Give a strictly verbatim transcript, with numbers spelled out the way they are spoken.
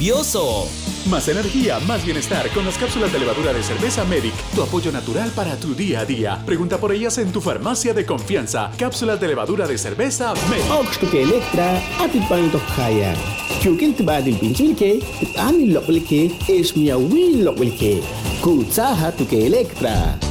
delicioso. Más energía, más bienestar con las cápsulas de levadura de cerveza Medic, tu apoyo natural para tu día a día. Pregunta por ellas en tu farmacia de confianza. Cápsulas de levadura de cerveza Medic. Oxto que Electra, atipang Kaya. Kyukin tibadil pinchilke, anil loklike, es miawil loklike. Kutsaha tu que Electra.